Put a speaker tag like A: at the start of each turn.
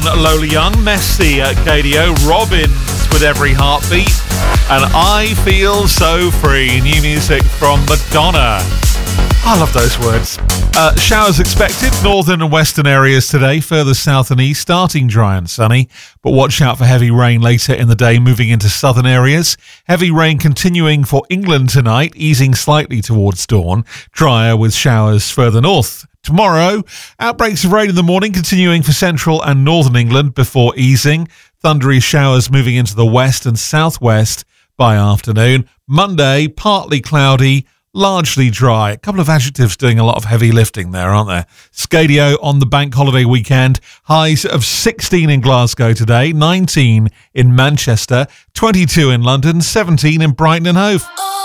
A: Lola Young, Messy at KDO, Robbins with Every Heartbeat, and I Feel So Free, new music from Madonna. I love those words. Showers expected, northern and western areas today, further south and east, starting dry and sunny, but watch out for heavy rain later in the day, moving into southern areas. Heavy rain continuing for England tonight, easing slightly towards dawn, drier with showers further north. Tomorrow, outbreaks of rain in the morning continuing for central and northern England before easing. Thundery showers moving into the west and southwest by afternoon. Monday, partly cloudy, largely dry. A couple of adjectives doing a lot of heavy lifting there, aren't there? Scadio on the bank holiday weekend. Highs of 16 in Glasgow today, 19 in Manchester, 22 in London, 17 in Brighton and Hove.